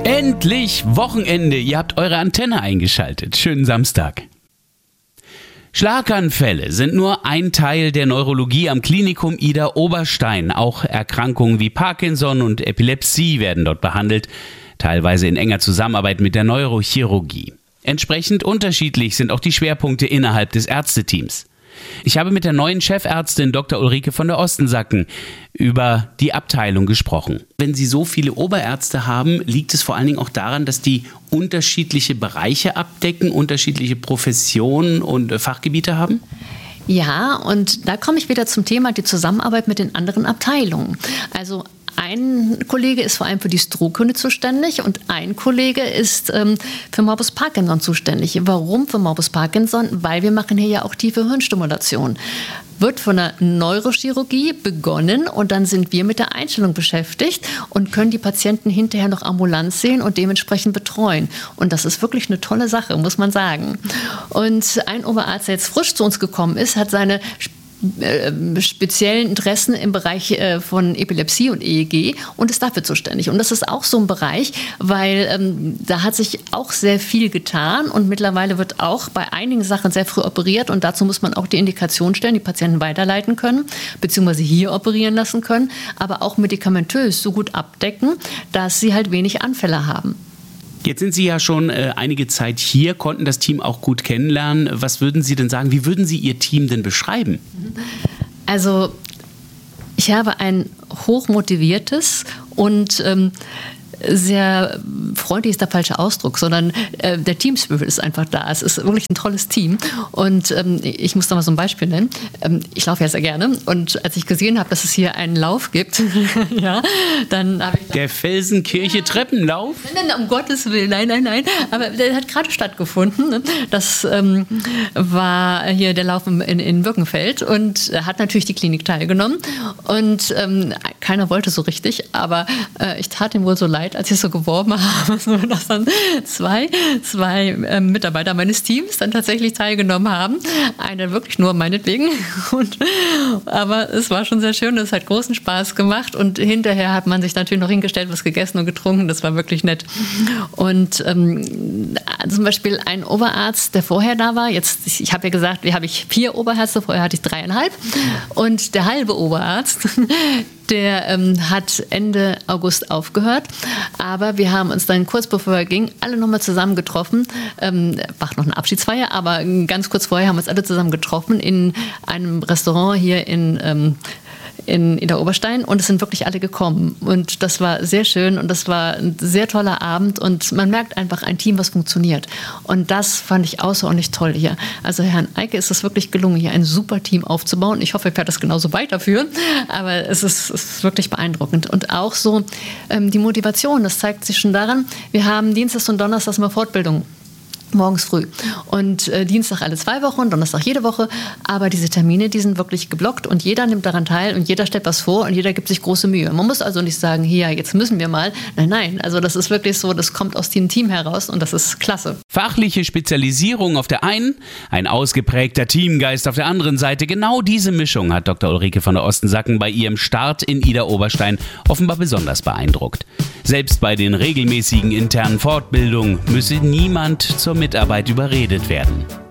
Endlich Wochenende, ihr habt eure Antenne eingeschaltet. Schönen Samstag. Schlaganfälle sind nur ein Teil der Neurologie am Klinikum Idar-Oberstein. Auch Erkrankungen wie Parkinson und Epilepsie werden dort behandelt, teilweise in enger Zusammenarbeit mit der Neurochirurgie. Entsprechend unterschiedlich sind auch die Schwerpunkte innerhalb des Ärzteteams. Ich habe mit der neuen Chefärztin Dr. Ulrike von der Ostensacken über die Abteilung gesprochen. Wenn Sie so viele Oberärzte haben, liegt es vor allen Dingen auch daran, dass die unterschiedliche Bereiche abdecken, unterschiedliche Professionen und Fachgebiete haben? Ja, und da komme ich wieder zum Thema die Zusammenarbeit mit den anderen Abteilungen. Also ein Kollege ist vor allem für die Strohkunde zuständig und ein Kollege ist für Morbus Parkinson zuständig. Warum für Morbus Parkinson? Weil wir machen hier ja auch tiefe Hirnstimulation. Wird von der Neurochirurgie begonnen und dann sind wir mit der Einstellung beschäftigt und können die Patienten hinterher noch ambulant sehen und dementsprechend betreuen. Und das ist wirklich eine tolle Sache, muss man sagen. Und ein Oberarzt, der jetzt frisch zu uns gekommen ist, hat seine speziellen Interessen im Bereich von Epilepsie und EEG und ist dafür zuständig. Und das ist auch so ein Bereich, weil da hat sich auch sehr viel getan und mittlerweile wird auch bei einigen Sachen sehr früh operiert und dazu muss man auch die Indikation stellen, die Patienten weiterleiten können, beziehungsweise hier operieren lassen können, aber auch medikamentös so gut abdecken, dass sie halt wenig Anfälle haben. Jetzt sind Sie ja schon einige Zeit hier, konnten das Team auch gut kennenlernen. Was würden Sie denn sagen, wie würden Sie Ihr Team denn beschreiben? Also ich habe ein hochmotiviertes und sehr freundlich ist der falsche Ausdruck, sondern der Teamspirit ist einfach da. Es ist wirklich ein tolles Team und ich muss da mal so ein Beispiel nennen. Ich laufe ja sehr gerne und als ich gesehen habe, dass es hier einen Lauf gibt, ja, dann habe ich... Der Felsenkirche Treppenlauf? Nein, um Gottes Willen, nein. Aber der hat gerade stattgefunden. Das war hier der Lauf in Birkenfeld und hat natürlich die Klinik teilgenommen und keiner wollte so richtig, aber ich tat ihm wohl so leid, als ich so geworben habe, dass dann zwei Mitarbeiter meines Teams dann tatsächlich teilgenommen haben. Einer wirklich nur meinetwegen. Aber es war schon sehr schön, es hat großen Spaß gemacht und hinterher hat man sich natürlich noch hingestellt, was gegessen und getrunken, das war wirklich nett. Und zum Beispiel ein Oberarzt, der vorher da war, ich habe ja gesagt, hier habe ich 4 Oberärzte, vorher hatte ich 3,5 und der halbe Oberarzt, der hat Ende August aufgehört, aber wir haben uns dann kurz bevor er ging, alle nochmal zusammen getroffen, war noch eine Abschiedsfeier, aber ganz kurz vorher haben wir uns alle zusammen getroffen in einem Restaurant hier in Idar-Oberstein und es sind wirklich alle gekommen und das war sehr schön und das war ein sehr toller Abend und man merkt einfach ein Team, was funktioniert und das fand ich außerordentlich toll hier. Also Herrn Eike ist es wirklich gelungen, hier ein super Team aufzubauen. Ich hoffe, er wird das genauso weiterführen, aber es ist wirklich beeindruckend und auch so die Motivation, das zeigt sich schon daran, wir haben Dienstags und Donnerstags immer Fortbildung. Morgens früh. Und Dienstag alle 2 Wochen, Donnerstag jede Woche. Aber diese Termine, die sind wirklich geblockt und jeder nimmt daran teil und jeder stellt was vor und jeder gibt sich große Mühe. Man muss also nicht sagen, hier, jetzt müssen wir mal. Nein. Also das ist wirklich so, das kommt aus dem Team heraus und das ist klasse. Fachliche Spezialisierung auf der einen, ein ausgeprägter Teamgeist auf der anderen Seite. Genau diese Mischung hat Dr. Ulrike von der Ostensacken bei ihrem Start in Idar-Oberstein offenbar besonders beeindruckt. Selbst bei den regelmäßigen internen Fortbildungen müsse niemand zur Mitarbeit überredet werden.